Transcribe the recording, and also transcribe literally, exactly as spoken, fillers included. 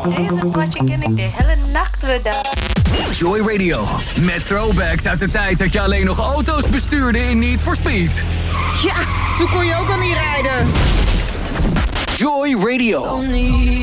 Deze potje ken ik de hele nacht weer dan. Joy Radio, met throwbacks uit de tijd dat je alleen nog auto's bestuurde in Need for Speed. Ja, toen kon je ook al niet rijden. Joy Radio.